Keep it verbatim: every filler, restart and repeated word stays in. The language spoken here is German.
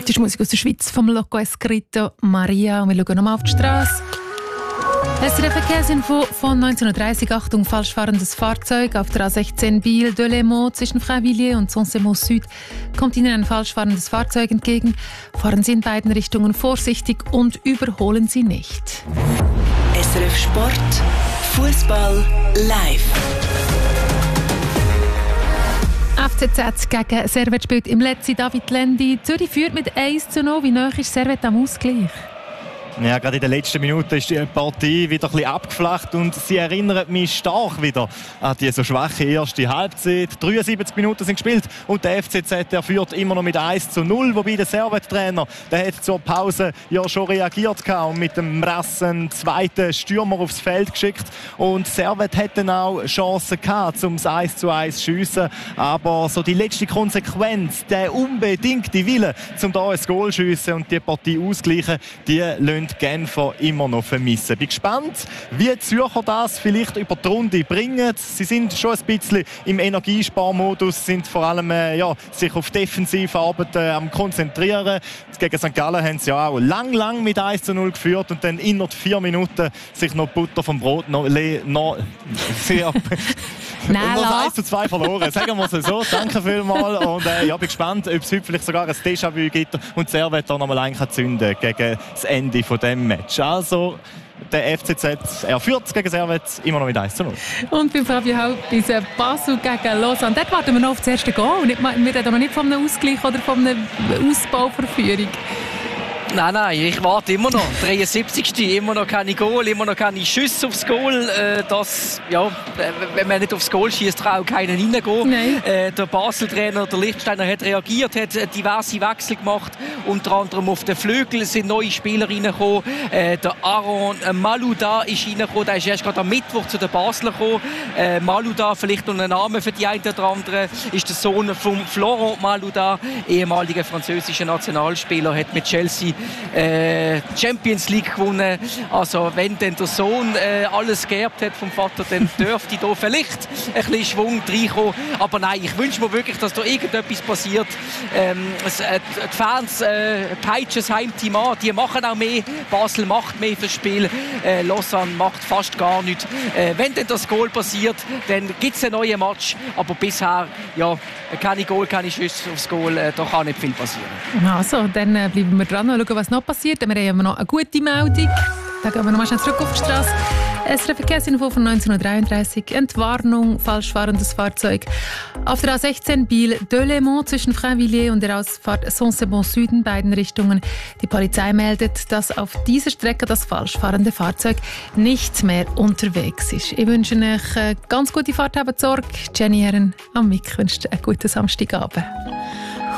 Das ist Musik aus der Schweiz vom Loco Escrito Maria. Und wir schauen nochmal auf die Straße. Es ist eine Verkehrsinfo von neunzehn Uhr dreißig. Achtung, falsch fahrendes Fahrzeug auf der A sechzehn Biel-Delémont zwischen Fravilliers und Saint-Simon Süd. Kommt Ihnen ein falsch fahrendes Fahrzeug entgegen? Fahren Sie in beiden Richtungen vorsichtig und überholen Sie nicht. S R F Sport, Fußball live. F C Z gegen Servette spielt im letzten David Lendi. Zürich führt mit eins zu null. Wie nahe ist Servette am Ausgleich? Ja, gerade in den letzten Minuten ist die Partie wieder ein bisschen abgeflacht und sie erinnert mich stark wieder an die so schwache erste Halbzeit. dreiundsiebzig Minuten sind gespielt und der F C Z der führt immer noch mit eins zu null, wobei der Servette-Trainer, der hat zur Pause ja schon reagiert und mit dem rassen zweiten Stürmer aufs Feld geschickt und Servette hat dann auch Chancen gehabt, um das eins zu eins zu schiessen, aber so die letzte Konsequenz, der unbedingte Wille, um da ein Goal zu schiessen und die Partie auszugleichen, die lassen Genfer immer noch vermissen. Bin gespannt, wie die Zürcher das vielleicht über die Runde bringen. Sie sind schon ein bisschen im Energiesparmodus, sind vor allem äh, ja, sich auf defensive Arbeit äh, am konzentrieren. Gegen Sankt Gallen haben sie ja auch lang, lang mit eins zu null geführt und dann innerhalb vier Minuten sich noch Butter vom Brot noch, le, noch sehr noch eins zu zwei verloren. Sagen wir es so. Danke vielmals. Und äh, ja, bin gespannt, ob es heute vielleicht sogar ein Déjà-vu gibt und Servette noch mal einen zünden gegen das Ende von diesem Match. Also, der F C Z, er führt gegen Servette immer noch mit eins zu null. Und beim Fabio Hauptbis Basel gegen Lausanne. Dort warten wir noch auf das erste Goal. Wir reden noch nicht von einem Ausgleich oder von einer Ausbauverführung. Nein, nein, ich warte immer noch. dreiundsiebzigste Immer noch keine Goal, immer noch keine Schüsse aufs Goal. Äh, das, ja, wenn man nicht aufs Goal schießt, kann auch keiner reingehen. Äh, der Basel-Trainer, der Lichtsteiner, hat reagiert, hat diverse Wechsel gemacht. Unter anderem auf den Flügel sind neue Spieler reingekommen. Äh, der Aaron Malouda ist reingekommen. Der ist erst gerade am Mittwoch zu den Basler gekommen. Äh, Malouda, vielleicht noch ein Name für die einen oder anderen, ist der Sohn von Florent Malouda, ehemaliger französischer Nationalspieler, hat mit Chelsea Äh, Champions League gewonnen. Also wenn denn der Sohn äh, alles geerbt hat vom Vater, dann dürfte da vielleicht ein bisschen Schwung reinkommen. Aber nein, ich wünsche mir wirklich, dass da irgendetwas passiert. Ähm, es, äh, die Fans äh, peitschen das Heimteam an, die machen auch mehr. Basel macht mehr fürs Spiel. Äh, Lausanne macht fast gar nichts. Äh, wenn denn das Goal passiert, dann gibt es einen neuen Match. Aber bisher, ja, keine Goal, keine Schüsse aufs Goal, äh, da kann nicht viel passieren. Also, dann äh, bleiben wir dran und schauen, was noch passiert. Wir haben noch eine gute Meldung. Da gehen wir noch mal schnell zurück auf die Straße. Es ist eine Verkehrsinfo von neunzehn Uhr dreiunddreißig. Entwarnung, falsch fahrendes Fahrzeug. Auf der A sechzehn Biel-Delémont zwischen Fravilliers und der Ausfahrt Saint-Simon Süden, beiden Richtungen. Die Polizei meldet, dass auf dieser Strecke das falsch fahrende Fahrzeug nicht mehr unterwegs ist. Ich wünsche euch eine ganz gute Fahrt, habt Sorge. Jenny Herren am Mic wünscht einen guten Samstagabend.